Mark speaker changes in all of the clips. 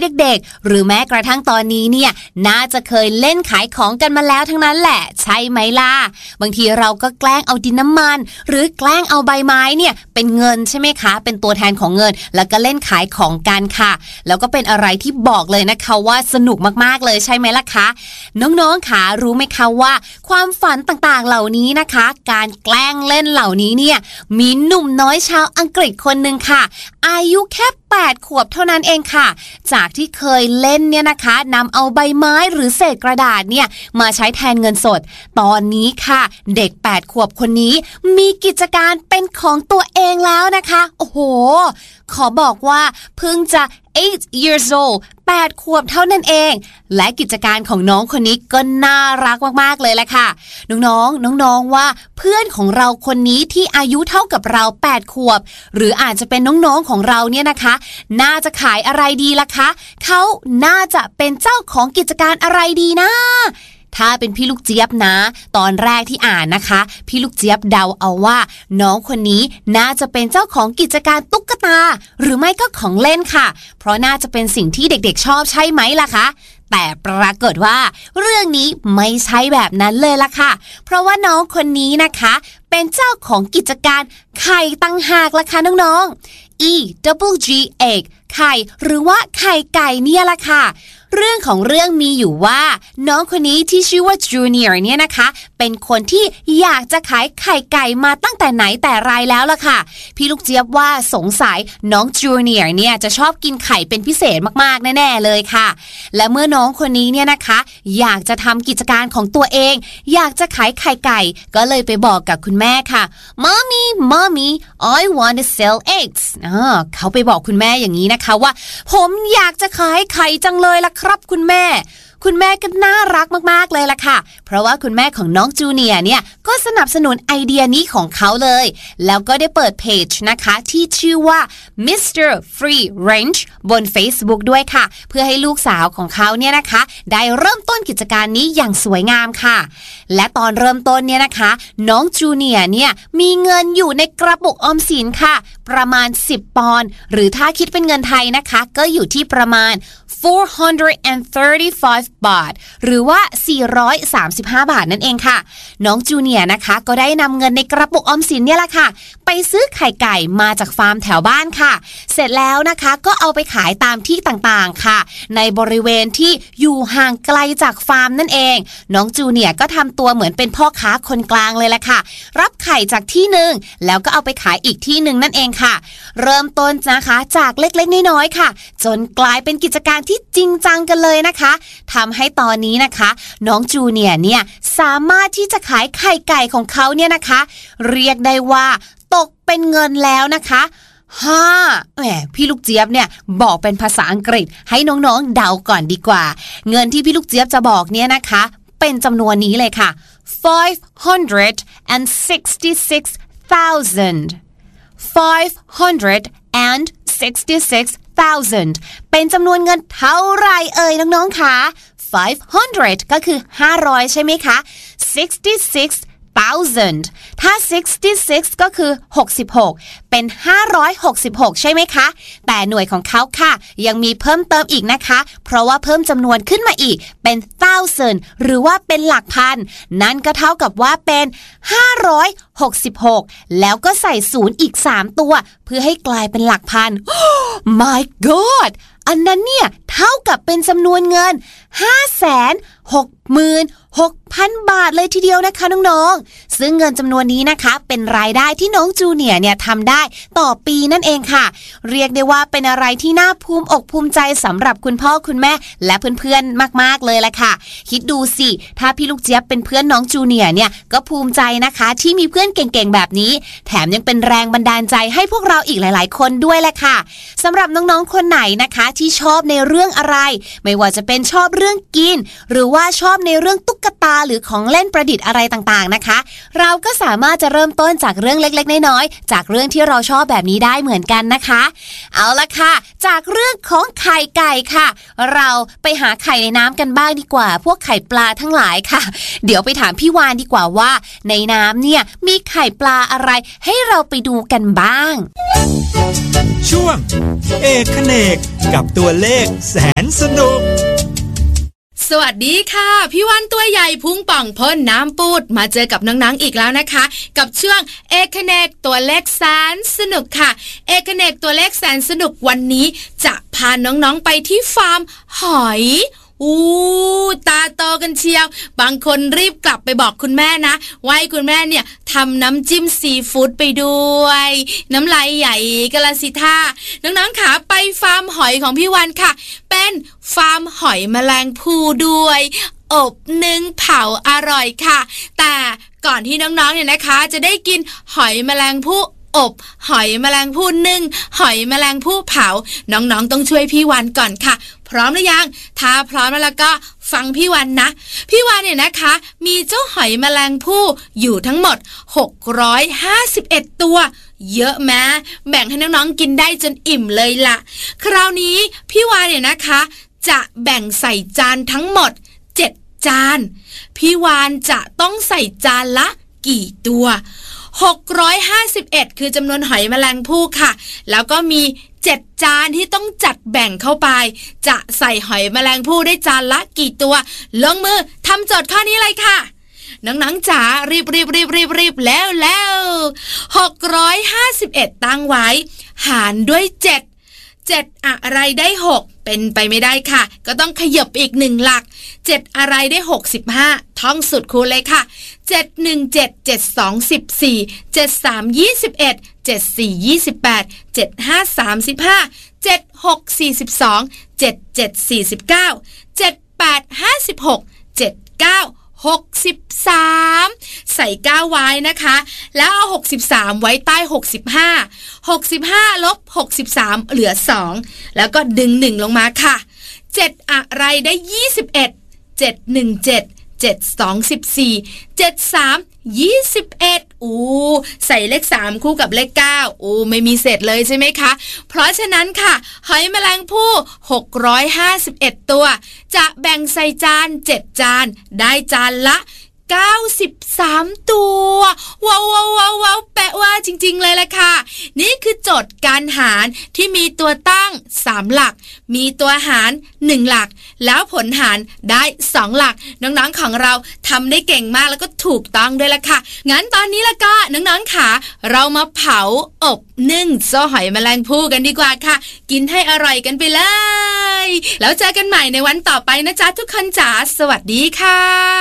Speaker 1: เด็กๆหรือแม้กระทั่งตอนนี้เนี่ยน่าจะเคยเล่นขายของกันมาแล้วทั้งนั้นแหละใช่ไหมล่ะบางทีเราก็แกล้งเอาดินน้ำมันหรือแกล้งเอาใบไม้เนี่ยเป็นเงินใช่ไหมคะเป็นตัวแทนของเงินแล้วก็เล่นขายของกันค่ะแล้วก็เป็นอะไรที่บอกเลยนะคะว่าสนุกมากๆเลยใช่ไหมล่ะคะน้องๆค่ะรู้ไหมคะว่าความฝันต่างๆเหล่านี้นะคะการแกล้งเล่นเหล่านี้เนี่ยมีหนุ่มน้อยชาวอังกฤษคนนึงค่ะอายุแค่8 ขวบเท่านั้นเองค่ะจากที่เคยเล่นเนี่ยนะคะนำเอาใบไม้หรือเศษกระดาษเนี่ยมาใช้แทนเงินสดตอนนี้ค่ะเด็ก8 ขวบคนนี้มีกิจการเป็นของตัวเองแล้วนะคะโอ้โหขอบอกว่าเพิ่งจะ8 years old 8 ขวบเท่านั้นเองและกิจการของน้องคนนี้ก็น่ารักมากๆเลยแหละค่ะน้องๆว่าเพื่อนของเราคนนี้ที่อายุเท่ากับเรา8 ขวบหรืออาจจะเป็นน้องๆของเราเนี่ยนะคะน่าจะขายอะไรดีล่ะคะเขาน่าจะเป็นเจ้าของกิจการอะไรดีนะถ้าเป็นพี่ลูกเจี๊ยบนะตอนแรกที่อ่านนะคะพี่ลูกเจี๊ยบเดาเอาว่าน้องคนนี้น่าจะเป็นเจ้าของกิจการตุ๊กตาหรือไม่ก็ของเล่นค่ะเพราะน่าจะเป็นสิ่งที่เด็กๆชอบใช่ไหมล่ะคะแต่ปรากฏว่าเรื่องนี้ไม่ใช่แบบนั้นเลยล่ะค่ะเพราะว่าน้องคนนี้นะคะเป็นเจ้าของกิจการไข่ตั้งหากล่ะค่ะน้องๆ EGG egg ไข่หรือว่าไข่ไก่เนี่ยล่ะค่ะเรื่องของเรื่องมีอยู่ว่าน้องคนนี้ที่ชื่อว่าจูเนียร์เนี่ยนะคะเป็นคนที่อยากจะขายไข่ไก่มาตั้งแต่ไหนแต่ไรแล้วล่ะค่ะพี่ลูกเจี๊ยบว่าสงสัยน้องจูเนียร์เนี่ยจะชอบกินไข่เป็นพิเศษมากๆแน่ๆเลยค่ะและเมื่อน้องคนนี้เนี่ยนะคะอยากจะทำกิจการของตัวเองอยากจะขายไข่ไก่ก็เลยไปบอกกับคุณแม่ค่ะ Mommy I want to sell eggs เขาไปบอกคุณแม่อย่างนี้นะคะว่าผมอยากจะขายไข่จังเลยล่ะครับคุณแม่ก็น่ารักมากๆเลยล่ะค่ะเพราะว่าคุณแม่ของน้องจูเนียร์เนี่ยก็สนับสนุนไอเดียนี้ของเขาเลยแล้วก็ได้เปิดเพจนะคะที่ชื่อว่า Mr. Free Range บน Facebook ด้วยค่ะเพื่อให้ลูกสาวของเขาเนี่ยนะคะได้เริ่มต้นกิจการนี้อย่างสวยงามค่ะและตอนเริ่มต้นเนี่ยนะคะน้องจูเนียร์เนี่ยมีเงินอยู่ในกระปุกออมสินค่ะประมาณ10 ปอนด์หรือถ้าคิดเป็นเงินไทยนะคะก็อยู่ที่ประมาณ435 บาทหรือว่า435 บาทนั่นเองค่ะน้องจูเนียร์นะคะก็ได้นำเงินในกระปุกออมสินเนี่ยแหละค่ะไปซื้อไข่ไก่มาจากฟาร์มแถวบ้านค่ะเสร็จแล้วนะคะก็เอาไปขายตามที่ต่างๆค่ะในบริเวณที่อยู่ห่างไกลจากฟาร์มนั่นเองน้องจูเนียร์ก็ทำตัวเหมือนเป็นพ่อค้าคนกลางเลยแหละค่ะรับไข่จากที่หนึ่งแล้วก็เอาไปขายอีกที่หนึ่งนั่นเองค่ะเริ่มต้นนะคะจากเล็กๆน้อยๆค่ะจนกลายเป็นกิจการที่จริงจังกันเลยนะคะทำให้ตอนนี้นะคะน้องจูเนียร์เนี่ยสามารถที่จะขายไข่ไก่ของเขาเนี่ยนะคะเรียกได้ว่าตกเป็นเงินแล้วนะคะพี่ลูกเจี๊ยบเนี่ยบอกเป็นภาษาอังกฤษให้น้องๆเดาก่อนดีกว่าเงินที่พี่ลูกเจี๊ยบจะบอกเนี่ยนะคะเป็นจำนวนนี้เลยค่ะ566,000 เป็นจำนวนเงินเท่าไรเอ่ยน้องๆคะ500ก็คือ500ใช่ไหมคะ66,000ถ้า66ก็คือ66เป็น566ใช่ไหมคะแต่หน่วยของเขาค่ะยังมีเพิ่มเติมอีกนะคะเพราะว่าเพิ่มจำนวนขึ้นมาอีกเป็น thousand หรือว่าเป็นหลักพันนั่นก็เท่ากับว่าเป็น566แล้วก็ใส่ศูนย์อีก3ตัวเพื่อให้กลายเป็นหลักพัน My God อันนั้นเนี่ยเท่ากับเป็นจำนวนเงิน566,000 บาทเลยทีเดียวนะคะน้องๆซึ่งเงินจำนวนนี้นะคะเป็นรายได้ที่น้องจูเนียร์เนี่ยทำได้ต่อปีนั่นเองค่ะเรียกได้ว่าเป็นอะไรที่น่าภูมิอกภูมิใจสำหรับคุณพ่อคุณแม่และเพื่อนๆมากๆเลยแหละค่ะคิดดูสิถ้าพี่ลูกเจี๊ยบเป็นเพื่อนน้องจูเนียร์เนี่ยก็ภูมิใจนะคะที่มีเพื่อนเก่งๆแบบนี้แถมยังเป็นแรงบันดาลใจให้พวกเราอีกหลายๆคนด้วยแหละค่ะสำหรับน้องๆคนไหนนะคะที่ชอบในเรื่องอะไรไม่ว่าจะเป็นชอบเรื่องกินหรือว่าว่าชอบในเรื่องตุ๊กตาหรือของเล่นประดิษฐ์อะไรต่างๆนะคะเราก็สามารถจะเริ่มต้นจากเรื่องเล็กๆน้อยๆจากเรื่องที่เราชอบแบบนี้ได้เหมือนกันนะคะเอาละค่ะจากเรื่องของไข่ไก่ค่ะเราไปหาไข่ในน้ำกันบ้างดีกว่าพวกไข่ปลาทั้งหลายค่ะเดี๋ยวไปถามพี่วานดีกว่าว่าในน้ำเนี่ยมีไข่ปลาอะไรให้เราไปดูกันบ้าง
Speaker 2: ช่วงเอกเขนกกับตัวเลขแสนสนุก
Speaker 3: สวัสดีค่ะพี่วันตัวใหญ่พุงป่องพ่นน้ำปูดมาเจอกับน้องๆอีกแล้วนะคะกับช่วงเอกเขนกตัวเลขแสนสนุกค่ะเอกเขนกตัวเลขแสนสนุกวันนี้จะพาน้องๆไปที่ฟาร์มหอยตาโตกันเชียวบางคนรีบกลับไปบอกคุณแม่นะว่าให้คุณแม่เนี่ยทำน้ำจิ้มซีฟู้ดไปด้วยน้ำลายใหญ่กะละสิท่าน้องๆขาไปฟาร์มหอยของพี่วันค่ะเป็นฟาร์มหอยแมลงภู่ด้วยอบนึ่งเผาอร่อยค่ะแต่ก่อนที่น้องๆเนี่ยนะคะจะได้กินหอยแมลงภู่อบหอยแมลงภู่นึ่งหอยแมลงภู่เผาน้องๆต้องช่วยพี่วันก่อนค่ะพร้อมหรือยังถ้าพร้อมแล้วก็ฟังพี่วันนะพี่วันเนี่ยนะคะมีเจ้าหอยแมลงภู่อยู่ทั้งหมด651ตัวเยอะแม้แบ่งให้น้องๆกินได้จนอิ่มเลยล่ะคราวนี้พี่วันเนี่ยนะคะจะแบ่งใส่จานทั้งหมด7จานพี่วานจะต้องใส่จานละกี่ตัว651คือจำนวนหอยแมลงภู่ค่ะแล้วก็มี7จานที่ต้องจัดแบ่งเข้าไปจะใส่หอยแมลงภู่ได้จานละกี่ตัวลงมือทำโจทย์ข้อนี้เลยค่ะน้องๆจ๋ารีบแล้ว651ตั้งไว้หารด้วย7อะไรได้6เป็นไปไม่ได้ค่ะก็ต้องขยับอีก1หลัก7อะไรได้65ท่องสุดคูณเลยค่ะ7 1 7 7 2 14 7 3 21 7 4 28 7 5 35 7 6 42 7 7 49 7 8 56 7 9 63ใส่9ไว้นะคะแล้วเอา63ไว้ใต้65ลบ63เหลือ2แล้วก็ดึง1ลงมาค่ะ7อะไรได้21 717 7 2 14 7 3 21ใส่เลข3คู่กับเลข9ไม่มีเศษเลยใช่ไหมคะเพราะฉะนั้นค่ะหอยแมลงภู่651ตัวจะแบ่งใส่จาน7จานได้จานละ93ตัวว้าวแปะว่าจริงๆเลยล่ะค่ะนี่คือโจทย์การหารที่มีตัวตั้ง3หลักมีตัวหาร1หลักแล้วผลหารได้2หลักน้องๆของเราทำได้เก่งมากแล้วก็ถูกต้องด้วยล่ะค่ะงั้นตอนนี้ล่ะก็น้องๆค่ะเรามาเผาอบนึ่งเจ้าหอยแมลงภู่กันดีกว่าค่ะกินให้อร่อยกันไปเลยแล้วเจอกันใหม่ในวันต่อไปนะจ๊ะทุกคนจ๋าสวัสดีค่ะ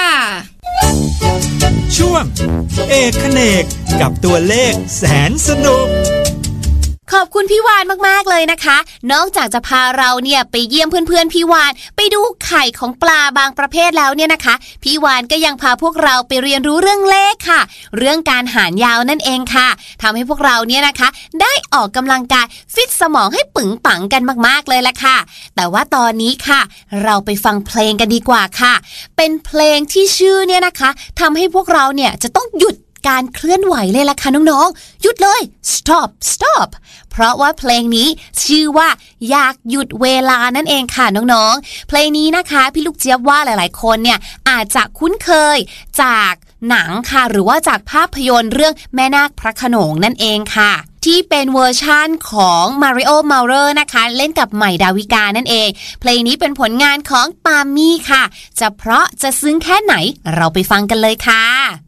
Speaker 2: ช่วงเอกเขนกกับตัวเลขแสนสนุก
Speaker 1: ขอบคุณพี่วานมากๆเลยนะคะนอกจากจะพาเราเนี่ยไปเยี่ยมเพื่อนๆพี่วานไปดูไข่ของปลาบางประเภทแล้วเนี่ยนะคะพี่วานก็ยังพาพวกเราไปเรียนรู้เรื่องเลขค่ะเรื่องการหารยาวนั่นเองค่ะทำให้พวกเราเนี่ยนะคะได้ออกกำลังกายฟิตสมองให้ปึงปังกันมากๆเลยละค่ะแต่ว่าตอนนี้ค่ะเราไปฟังเพลงกันดีกว่าค่ะเป็นเพลงที่ชื่อเนี่ยนะคะทำให้พวกเราเนี่ยจะต้องหยุดการเคลื่อนไหวเลยล่ะค่ะน้องๆหยุดเลย stop เพราะว่าเพลงนี้ชื่อว่าอยากหยุดเวลานั่นเองค่ะน้องๆเพลงนี้นะคะพี่ลูกเจี๊ยบว่าหลายๆคนเนี่ยอาจจะคุ้นเคยจากหนังค่ะหรือว่าจากภาพยนตร์เรื่องแม่นาคพระโขนงนั่นเองค่ะที่เป็นเวอร์ชั่นของมาริโอ เมาเลอร์นะคะเล่นกับใหม่ดาวิกานั่นเองเพลงนี้เป็นผลงานของปามี่ค่ะจะเพราะจะซึ้งแค่ไหนเราไปฟังกันเลยค่ะ